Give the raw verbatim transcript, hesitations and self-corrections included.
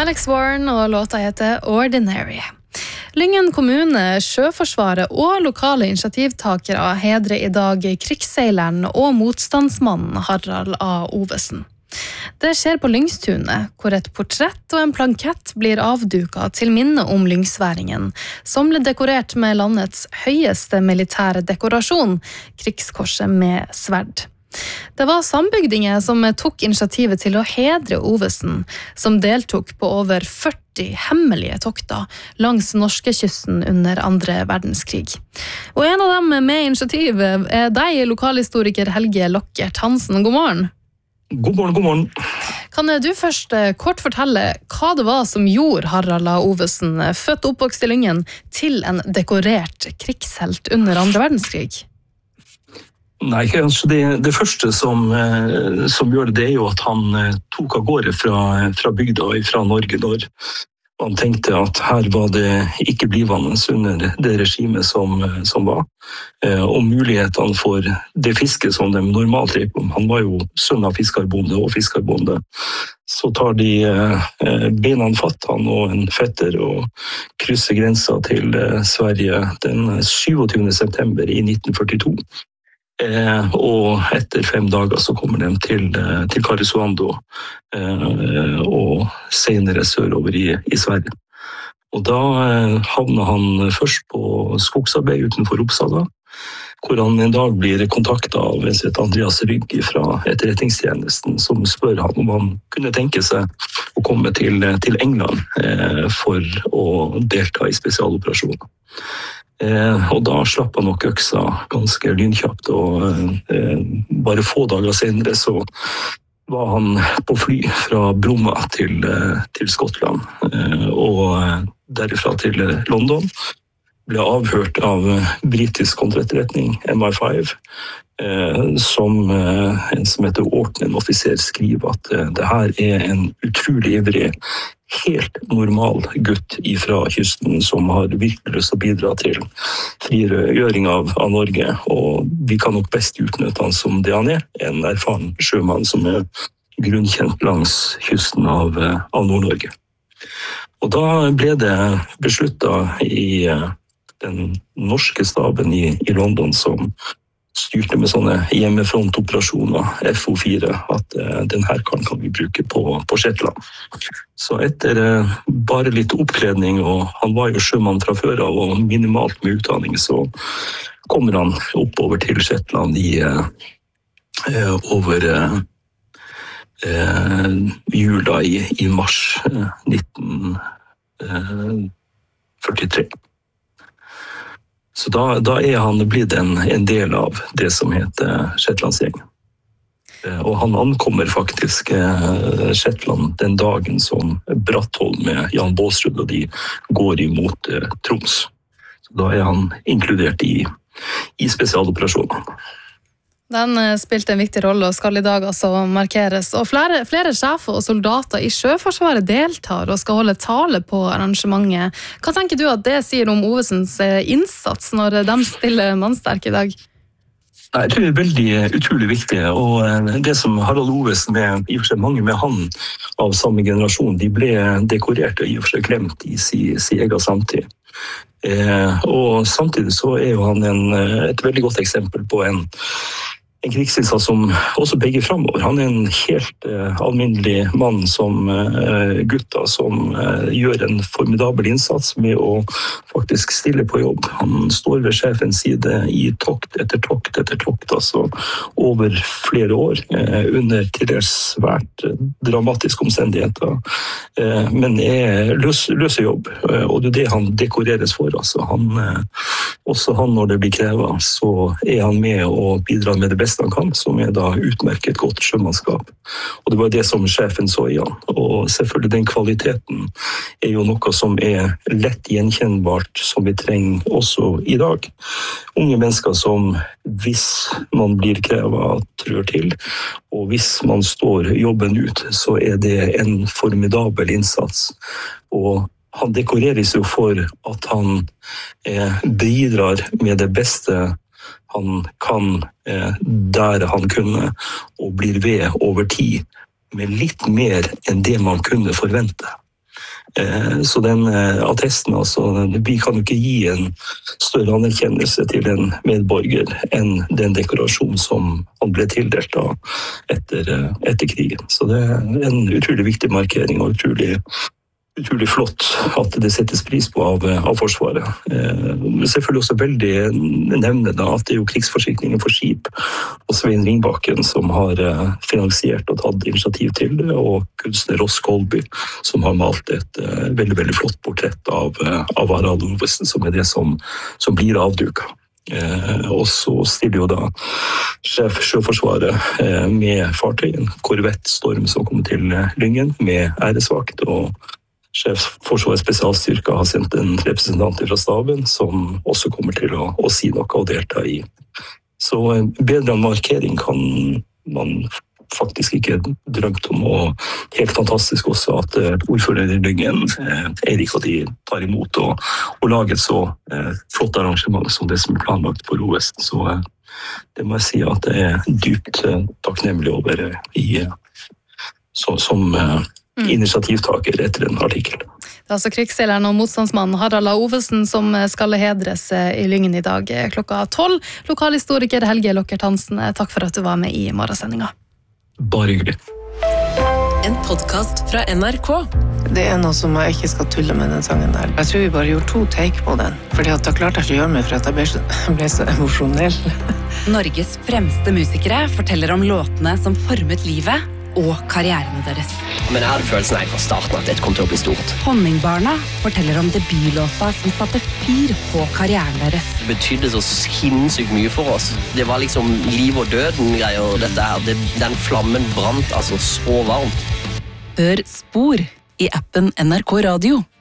Alex Warren og låta heter Ordinary. Lyngen kommune, Sjøforsvaret og lokale initiativtakere hedrer i dag krigsseileren og motstandsmannen Harald A. Ovesen. Det skjer på Lyngstunet, hvor et portrett og en plankett blir avduket til minne om lyngsværingen, som ble dekorert med landets høyeste militære dekorasjon, krigskorset med sverd. Det var sambygdinger som tok initiativet til å hedre Ovesen, som deltok på over førti hemmelige tokter langs norskekysten under andre verdenskrig. Og en av dem med initiativet er deg, lokalhistoriker Helge Lockert Hansen. God morgen. God morgen, god morgen. Kan du først kort fortelle hva det var som gjorde Harald A. Ovesen, født og oppvokst i Lyngen, til en dekorert krigshelt under andre verdenskrig? Nei, altså det, det første som, som gjør det, det er jo at han tok av gårde fra, fra bygda, fra Norge, når han tenkte at her var det ikke blivende under det regimet som, som var, og mulighetene for det fisket som de normalt drev om. Han var jo sønn av fiskarbonde og fiskarbonde. Så tar de beina fatt, han og en fetter, og krysser grensa til Sverige den syvogtyvende september i nitten førtito. Eh, og etter fem dager så kommer de til, til Karesuando eh, og senere sørover i, i Sverige. Og da eh, havner han først på skogsarbeid utenfor Uppsala, hvor han en dag blir kontaktet av Andreas Rygg fra etterretningstjenesten, som spør han om han kunne tenke seg å komme til, til England eh, for å delta i spesialoperasjoner. Eh, og da slapp han nok øksa ganske lynkjapt, og eh, bare få dager senere så var han på fly fra Bromma til, eh, til Skottland, eh, og derifra til London. Ble avhørt av britisk kontretterretning M I fem, eh, som eh, en som heter Orton, en offiser, skriver at eh, det her er en utrolig ivrig, helt normal gutt fra kysten som har virkelig lyst til å bidra til frigjøring av, av Norge, og vi kan nok best utnytte han som det han er, en erfaren sjømann som er grunnkjent langs kysten av, av Nord-Norge. Og da ble det besluttet i den norske staben i, i London, som styrte med sånne hjemmefrontoperasjoner, F O fire, at uh, denne kan, kan vi bruke på, på Shetland. Så etter uh, bare litt oppkledning, og han var jo sjømann fra før av og minimalt med utdanning, så kommer han oppover til Shetland i uh, uh, over uh, uh, jula i, i mars uh, nitten førtitre. Så da, da er han blitt en, en del av det som heter Shetlandsgjengen. Og han ankommer faktisk eh, Shetland den dagen som Brattholm med Jan Båsrud, og de går imot eh, Troms. Så da er han inkludert i, i spesialoperasjonene. Den spilte en viktig rolle og skal i dag altså markeres. Og flere, flere sjefer og soldater i Sjøforsvaret deltar og skal holde tale på arrangementet. Hva tenker du at det sier om Ovesens innsats når de stiller mannsterk i dag? Nei, det er veldig utrolig viktig, og det som Harald Ovesen med, i og for seg mange med han av samme generasjon, de ble dekorert og i og for seg glemt i sin si egen samtid. Eh, og samtidig så er jo han en, et veldig godt eksempel på en En krigsinnsats som også peker fremover. Han er en helt uh, alminnelig mann som uh, gutta som uh, gjør en formidabel innsats med å faktisk stille på jobb. Han står ved sjefens side i tokt etter tokt etter tokt, altså over flere år, uh, under til dels svært uh, dramatiske omstendigheter, uh, men er løs, løse jobb, uh, og det er det han dekoreres for. Altså. Han, uh, også han når det blir krevet, så er han med og bidrar med det beste han kan, som er da utmerket godt sjømannskap. Og det var det som sjefen så i han. Og selvfølgelig den kvaliteten er jo noe som er lett gjenkjennbart, som vi trenger også i dag. Unge mennesker som, hvis man blir krevet, trør til, og hvis man står jobben ut, så er det en formidabel innsats. Og han dekoreres jo for at han eh, bidrar med det beste han kan eh, der han kunne, og blir ved over tid med litt mer enn det man kunne forvente. Så den attesten, altså, vi kan jo ikke gi en større anerkjennelse til en medborger enn den dekorasjon som han ble tildelt da etter, etter krigen. Så det er en utrolig viktig markering og utrolig utrolig flott at det settes pris på av, av Forsvaret. Eh, selvfølgelig også veldig nevne da at det er jo krigsforsikringen for skip og Svein Ringbakken som har eh, finansiert og tatt initiativ til det, og kunstner Ross Kolby som har malt et eh, veldig, veldig flott portrett av, eh, av Harald Ovesen, som er det som, som blir avduket. Eh, og så stiller jo da sjef Sjøforsvaret eh, med fartøyen Korvett Storm som kommer til Lyngen med æresvakt, og sjef Forsvarets spesialstyrker har sendt en representant fra staben som også kommer til å, å si noe og delta i. Så bedre markering kan man faktisk ikke drømt om, og helt fantastisk også at ordfører i Lyngen, Eirik, og de tar imot og, og lager et så eh, flott arrangement som det som er planlagt for O S. Så eh, det må jeg si at det er dypt eh, takknemlig over eh, i, så, som eh, Mm. initiativtaker etter en artikkel. Det er altså krigsseileren og motstandsmannen Harald Ovesen som skal hedres i Lyngen i dag klokka tolv. Lokalhistoriker Helge Lockert Hansen, takk for at du var med i morgensendinga. Bare hyggelig. En podcast fra N R K. Det er noe som jeg ikke skal tulle med den sangen der. Jeg tror vi bare gjorde to take på den, fordi at da klarte jeg ikke å gjøre meg for at jeg ble så, jeg ble så emosjonell. Norges fremste musikere forteller om låtene som formet livet og karrierene deres. Men jeg hadde følelsen jeg fra starten at det kom til å bli stort. Honningbarna forteller om debutlåta som satte fyr på karrieren deres. Det betydde så sinnssykt mye for oss. Det var liksom liv og døden greier, dette her. Det, den flammen brant altså så varmt. Hør Spor i appen N R K Radio.